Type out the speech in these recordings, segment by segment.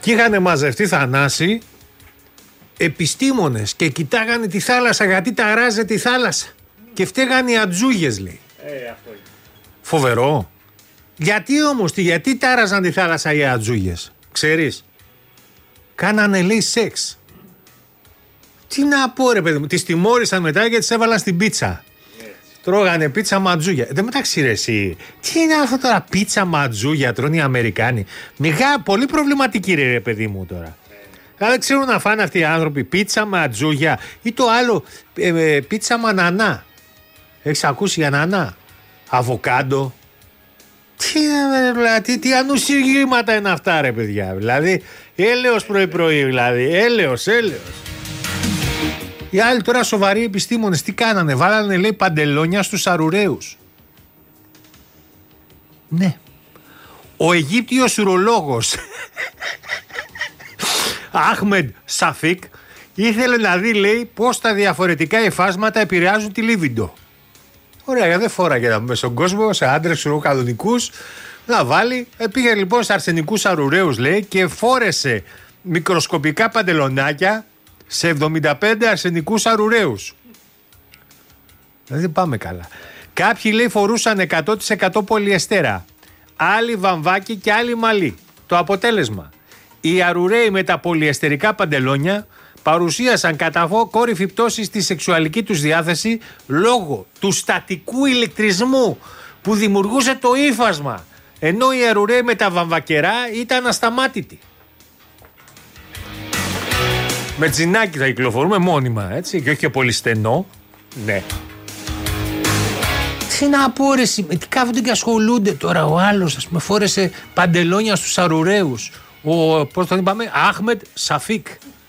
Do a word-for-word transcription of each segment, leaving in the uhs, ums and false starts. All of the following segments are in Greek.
Και είχαν μαζευτεί, Θανάση, επιστήμονες και κοιτάγανε τη θάλασσα γιατί ταράζεται η θάλασσα. Και φταίγανε οι ατζούγες, λέει. Ε, αυτό είναι. Φοβερό. Γιατί όμως, γιατί τάραζαν τη θάλασσα οι ατζούγες, ξέρεις? Κάνανε, λέει, σεξ. Τι να πω, ρε παιδί μου, τις τιμώρησαν μετά και τις έβαλαν στην πίτσα. Yes. Τρώγανε πίτσα ματζούγια. Δεν μεταξύ, ρε, εσύ, τι είναι αυτό τώρα, πίτσα ματζούγια τρώνε οι Αμερικάνοι? Μιγά, πολύ προβληματική, ρε, ρε παιδί μου τώρα. Yeah. Δεν ξέρουν να φάνε αυτοί οι άνθρωποι πίτσα ματζούγια ή το άλλο, ε, ε, πίτσα μανανά. Έχεις ακούσει για ανανά? Αβοκάντο. Τι, δηλαδή, τι ανουσιογήματα είναι αυτά, ρε παιδιά. Δηλαδή, έλεος πρωί-πρωί, δηλαδή. Έλεος, έλεος. Οι άλλοι τώρα σοβαροί επιστήμονες τι κάνανε? Βάλανε, λέει, παντελόνια στους αρουραίους. Ναι. Ο Αιγύπτιος ουρολόγος Αχμεντ Σαφίκ ήθελε να δει, λέει, πώς τα διαφορετικά υφάσματα επηρεάζουν τη λίβιντο. Ωραία, δεν φόραγε να πούμε στον κόσμο, σε άντρες κανονικούς, να βάλει. Πήγε λοιπόν σε αρσενικούς αρουραίους, λέει, και φόρεσε μικροσκοπικά παντελονάκια σε εβδομήντα πέντε αρσενικούς αρουραίους. Δηλαδή πάμε καλά. Κάποιοι, λέει, φορούσαν εκατό τοις εκατό πολυεστέρα, άλλοι βαμβάκι και άλλοι μαλλί. Το αποτέλεσμα, οι αρουραίοι με τα πολυεστερικά παντελόνια παρουσίασαν κατά κόρυφη πτώση στη σεξουαλική τους διάθεση λόγω του στατικού ηλεκτρισμού που δημιουργούσε το ύφασμα, ενώ οι αρουραίοι με τα βαμβακερά ήταν ασταμάτητοι. Με τζινάκι θα κυκλοφορούμε μόνιμα, έτσι, και όχι και πολύ στενό. Ναι. Τι να πω, ρε, τι κάθονται και ασχολούνται τώρα? Ο άλλος, ας πούμε, φόρεσε παντελόνια στους αρουραίους. Ο, πώς τον είπαμε, Αχμεντ Σαφίκ.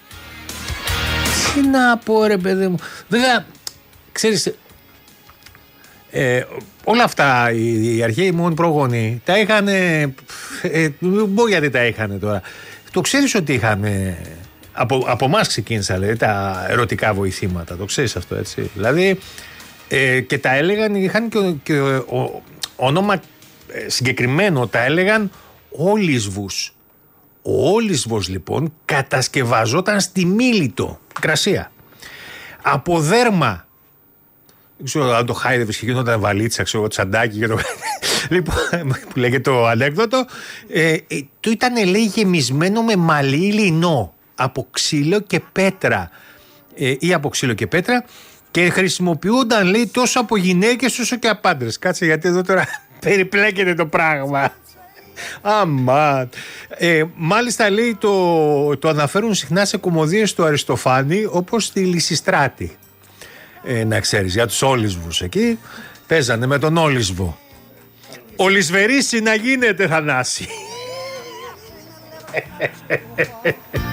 Τι να πω, ρε παιδί μου. Βέβαια, ξέρεις, ε, όλα αυτά οι, οι αρχαίοι μόνοι πρόγονοι τα είχαν, ε, δεν πω γιατί τα είχαν τώρα. Το ξέρεις ότι είχαν, από, από εμάς ξεκίνησα, λέει, τα ερωτικά βοηθήματα, το ξέρεις αυτό, έτσι. Δηλαδή, ε, και τα έλεγαν, είχαν και, και ο, ο, όνομα ε, συγκεκριμένο, τα έλεγαν όλισβους. Ο όλισβος, λοιπόν, κατασκευαζόταν στη Μίλητο, Κρασία, από δέρμα. Δεν ξέρω αν το χάιδευες και γινόταν βαλίτσα, ξέρω, τσαντάκι και το... Λοιπόν, που λέγεται το ανέκδοτο, ε, ε, το ήταν, λέει, γεμισμένο με μαλλί λινό από ξύλο και πέτρα, ε, ή από ξύλο και πέτρα, και χρησιμοποιούνταν, λέει, τόσο από γυναίκες όσο και από άντρες. Κάτσε, γιατί εδώ τώρα περιπλέκεται το πράγμα. Αμά. Ε, μάλιστα, λέει, το, το αναφέρουν συχνά σε κωμωδίες του Αριστοφάνη, όπως στη Λυσιστράτη. Ε, να ξέρεις, για τους όλισβους εκεί παίζανε με τον όλισβο. Ολισβερίσι να γίνεται, Θανάση.